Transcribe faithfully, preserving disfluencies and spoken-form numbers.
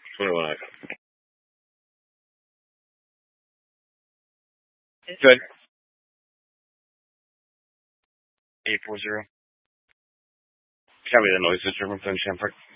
twenty-one. Good. eight four zero. Tell me the noise disturbance on Shamford.